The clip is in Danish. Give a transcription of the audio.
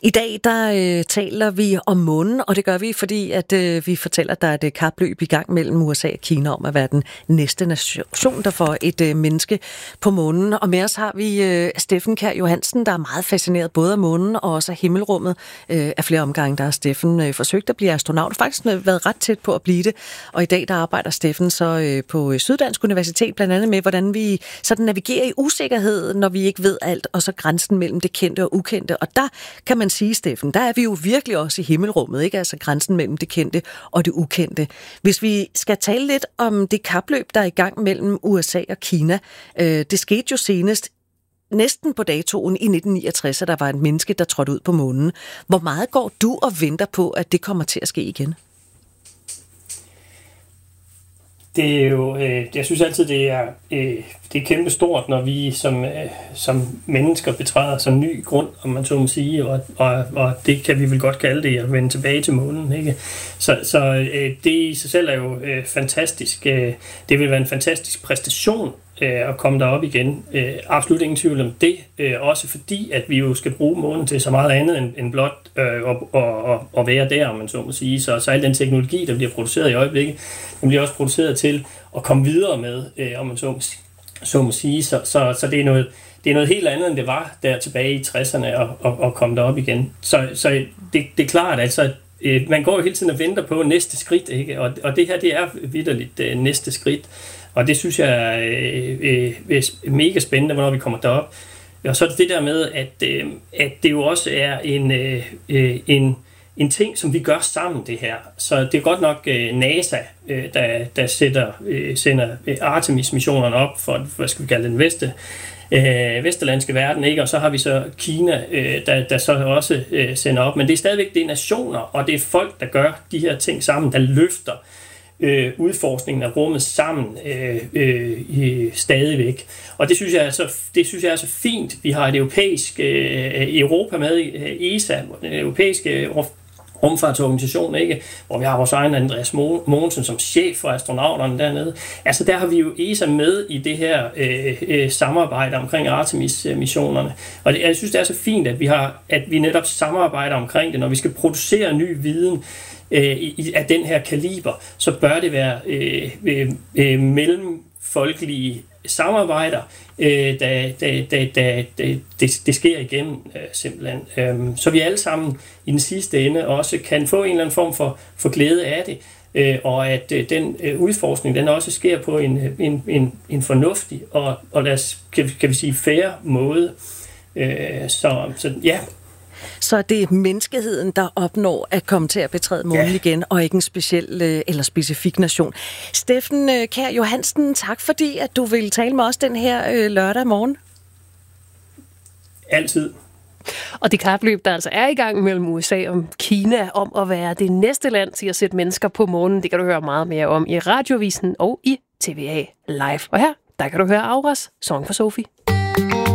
I dag der taler vi om månen, og det gør vi, fordi at vi fortæller, at der er et kapløb i gang mellem USA og Kina om at være den næste nation, der får et menneske på månen. Og med os har vi Steffen Kjær Johansen, der er meget fascineret både af månen og også af himmelrummet. Af flere omgange, der har Steffen forsøgt at blive astronaut, faktisk været ret tæt på at blive det. Og i dag der arbejder Steffen så på Syddansk Universitet, blandt andet med, hvordan vi sådan navigerer i usikkerhed, når vi ikke ved alt, og så grænsen mellem det kendte og ukendte. Og der kan man sige, Steffen, der er vi jo virkelig også i himmelrummet, ikke? Altså grænsen mellem det kendte og det ukendte. Hvis vi skal tale lidt om det kapløb, der er i gang mellem USA og Kina, det skete jo senest næsten på datoen i 1969, at der var et menneske, der trådte ud på månen. Hvor meget går du og venter på, at det kommer til at ske igen? Det er jo, jeg synes altid, det er kæmpe stort, når vi som mennesker betræder som ny grund, om man så må sige, og det kan vi vel godt kalde det, at vende tilbage til månen, ikke? Så det i sig selv er jo fantastisk. Det vil være en fantastisk præstation at komme derop igen. Absolut ingen tvivl om det. Også fordi, at vi jo skal bruge månen til så meget andet end blot at være der, om man så må sige. Så al den teknologi, der bliver produceret i øjeblikket, den bliver også produceret til at komme videre med, om man så må sige. Så det er noget helt andet, end det var der tilbage i 60'erne at komme derop igen. Så det er klart, altså, man går jo hele tiden og venter på næste skridt, ikke? Og det her, det er vitterligt næste skridt. Og det synes jeg er mega spændende, hvornår vi kommer derop. Og så er det der med, at det jo også er en ting, som vi gør sammen, det her. Så det er godt nok NASA, der sender Artemis-missionerne op for, hvad skal vi kalde den vesterlandske verden, ikke? Og så har vi så Kina, der så også sender op. Men det er stadigvæk det er nationer, og det er folk, der gør de her ting sammen, der løfter udforskningen af rummet sammen stadigvæk. Og det synes jeg er så fint. Vi har et europæisk Europa med, ESA, den europæiske rumfartsorganisation, ikke? Hvor vi har vores egen Andreas Mogensen som chef for astronauterne dernede. Altså der har vi jo ESA med i det her samarbejde omkring Artemis-missionerne. Og jeg synes, det er så fint, at vi netop samarbejder omkring det, når vi skal producere ny viden af den her kaliber, så bør det være mellemfolkelige samarbejder, det sker igennem simpelthen. Så vi alle sammen i den sidste ende også kan få en eller anden form for glæde af det, og at den udforskning, den også sker på en fornuftig og lad os, kan vi sige, fair måde. Så ja. Så det er menneskeheden, der opnår at komme til at betræde månen igen, og ikke en speciel eller specifik nation. Steffen Kjær Johansen, tak fordi at du vil tale med os den her lørdag morgen. Altid. Og det kapløb, der altså er i gang mellem USA og Kina om at være det næste land til at sætte mennesker på månen, det kan du høre meget mere om i Radiovisen og i TVA Live. Og her, der kan du høre Auras Song for Sophie.